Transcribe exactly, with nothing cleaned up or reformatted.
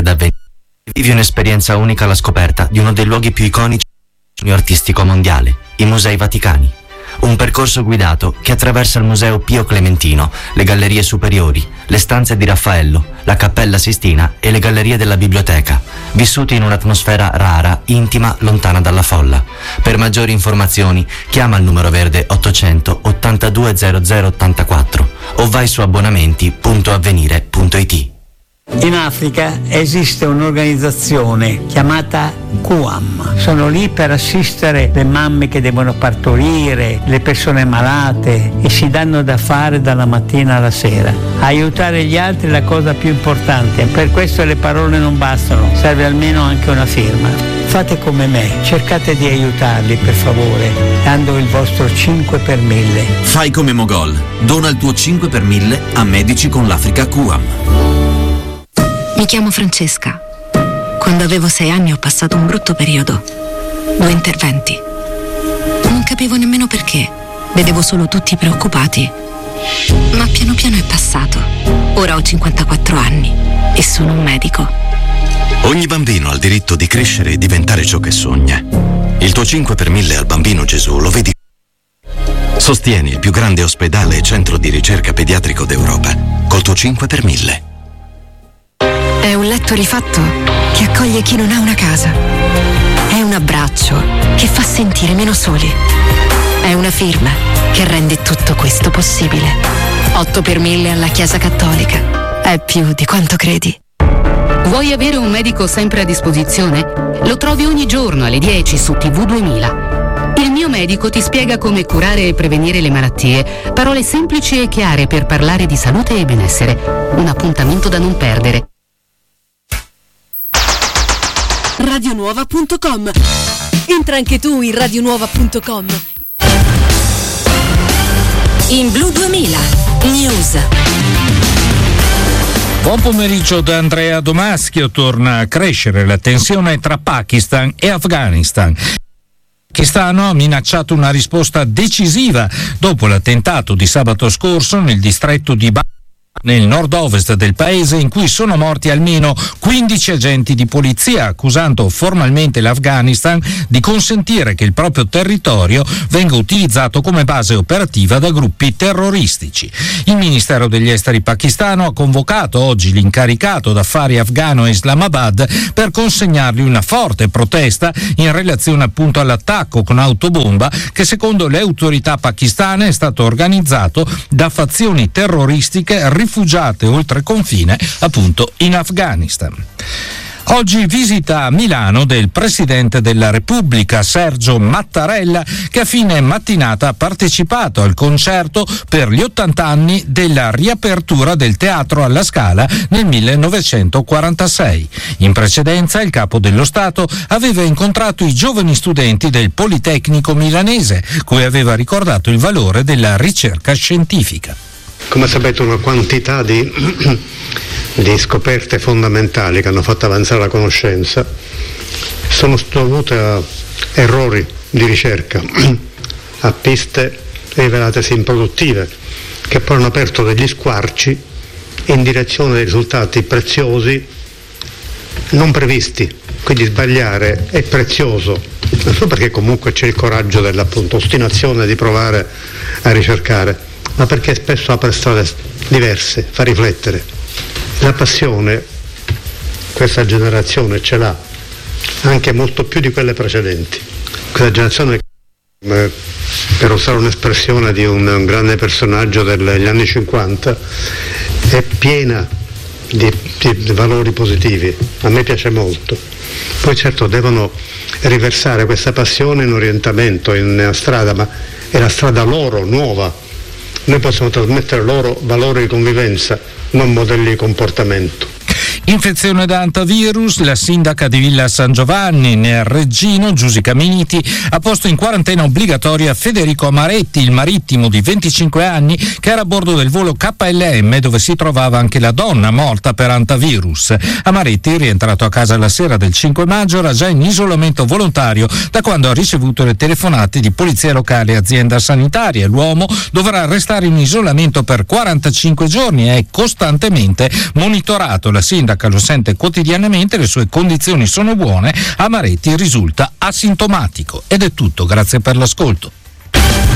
ad avvenire. Vivi un'esperienza unica alla scoperta di uno dei luoghi più iconici artistico mondiale, i Musei Vaticani. Un percorso guidato che attraversa il Museo Pio Clementino, le gallerie superiori, le stanze di Raffaello, la Cappella Sistina e le gallerie della biblioteca, vissuti in un'atmosfera rara, intima, lontana dalla folla. Per maggiori informazioni chiama il numero verde ottocento ottantadue zero zero ottantaquattro o vai su abbonamenti punto avvenire punto it. In Africa esiste un'organizzazione chiamata Q A M. Sono lì per assistere le mamme che devono partorire, le persone malate, e si danno da fare dalla mattina alla sera. Aiutare gli altri è la cosa più importante, per questo le parole non bastano, serve almeno anche una firma. Fate come me, cercate di aiutarli per favore, dando il vostro cinque per mille. Fai come Mogol, dona il tuo cinque per mille a Medici con l'Africa Q A M. Mi chiamo Francesca. Quando avevo sei anni ho passato un brutto periodo. Due interventi. Non capivo nemmeno perché. Vedevo solo tutti preoccupati. Ma piano piano è passato. Ora ho cinquantaquattro anni e sono un medico. Ogni bambino ha il diritto di crescere e diventare ciò che sogna. Il tuo cinque per mille al Bambino Gesù lo vedi. Sostieni il più grande ospedale e centro di ricerca pediatrico d'Europa col tuo cinque per mille. È un letto rifatto che accoglie chi non ha una casa. È un abbraccio che fa sentire meno soli. È una firma che rende tutto questo possibile. otto per mille alla Chiesa Cattolica. È più di quanto credi. Vuoi avere un medico sempre a disposizione? Lo trovi ogni giorno alle dieci su T V duemila. Il mio medico ti spiega come curare e prevenire le malattie. Parole semplici e chiare per parlare di salute e benessere. Un appuntamento da non perdere. radionuova punto com. Entra anche tu in radionuova punto com. In Blu duemila News. Buon pomeriggio da Andrea Domaschio. Torna a crescere la tensione tra Pakistan e Afghanistan. Il pakistano ha minacciato una risposta decisiva dopo l'attentato di sabato scorso nel distretto di Ba, nel nord-ovest del paese, in cui sono morti almeno quindici agenti di polizia, accusando formalmente l'Afghanistan di consentire che il proprio territorio venga utilizzato come base operativa da gruppi terroristici. Il Ministero degli Esteri pakistano ha convocato oggi l'incaricato d'affari afghano a Islamabad per consegnargli una forte protesta in relazione appunto all'attacco con autobomba che secondo le autorità pakistane è stato organizzato da fazioni terroristiche rifugiate oltre confine appunto in Afghanistan. Oggi visita a Milano del Presidente della Repubblica Sergio Mattarella, che a fine mattinata ha partecipato al concerto per gli ottanta anni della riapertura del Teatro alla Scala nel millenovecentoquarantasei. In precedenza il Capo dello Stato aveva incontrato i giovani studenti del Politecnico milanese, cui aveva ricordato il valore della ricerca scientifica. Come sapete, una quantità di, di scoperte fondamentali che hanno fatto avanzare la conoscenza sono dovute a errori di ricerca, a piste rivelatesi improduttive, che poi hanno aperto degli squarci in direzione dei risultati preziosi non previsti. Quindi sbagliare è prezioso, non solo perché comunque c'è il coraggio dell'appunto ostinazione di provare a ricercare, ma perché spesso apre strade diverse, fa riflettere. La passione questa generazione ce l'ha, anche molto più di quelle precedenti. Questa generazione, per usare un'espressione di un, un grande personaggio degli anni cinquanta, è piena di, di valori positivi. A me piace molto. Poi certo devono riversare questa passione in orientamento, in una strada, ma è la strada loro, nuova. Noi possiamo trasmettere loro valori di convivenza, non modelli di comportamento. Infezione da antivirus, la sindaca di Villa San Giovanni nel Reggino, Giusica Miniti, ha posto in quarantena obbligatoria Federico Amaretti, il marittimo di venticinque anni che era a bordo del volo K L M dove si trovava anche la donna morta per antivirus. Amaretti, rientrato a casa la sera del cinque maggio, era già in isolamento volontario da quando ha ricevuto le telefonate di polizia locale e azienda sanitaria. L'uomo dovrà restare in isolamento per quarantacinque giorni e è costantemente monitorato. La sindaca sindaca lo sente quotidianamente, le sue condizioni sono buone, Amaretti risulta asintomatico. Ed è tutto, grazie per l'ascolto.